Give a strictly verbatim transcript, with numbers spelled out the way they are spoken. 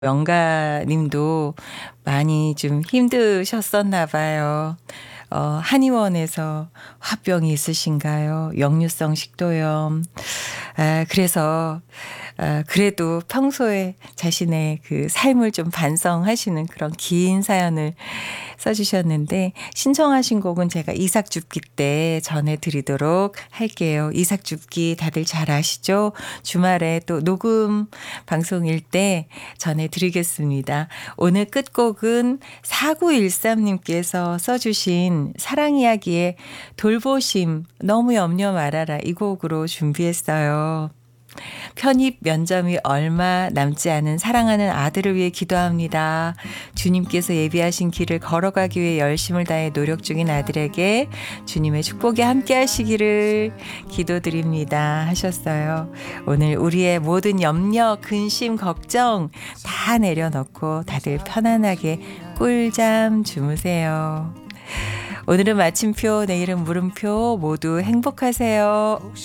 명가 님도 많이 좀 힘드셨었나 봐요. 어 한의원에서 화병이 있으신가요? 역류성 식도염. 아 그래서 아 그래도 평소에 자신의 그 삶을 좀 반성하시는 그런 긴 사연을 써 주셨는데 신청하신 곡은 제가 이삭줍기 때 전해 드리도록 할게요. 이삭줍기 다들 잘 아시죠? 주말에 또 녹음 방송일 때 전해 드리겠습니다. 오늘 끝곡은 사구일삼 님께서 써 주신 사랑 이야기의 돌보심 너무 염려 말아라 이 곡으로 준비했어요. 편입 면접이 얼마 남지 않은 사랑하는 아들을 위해 기도합니다. 주님께서 예비하신 길을 걸어가기 위해 열심을 다해 노력 중인 아들에게 주님의 축복이 함께 하시기를 기도드립니다 하셨어요. 오늘 우리의 모든 염려, 근심, 걱정 다 내려놓고 다들 편안하게 꿀잠 주무세요. 오늘은 마침표, 내일은 물음표 모두 행복하세요.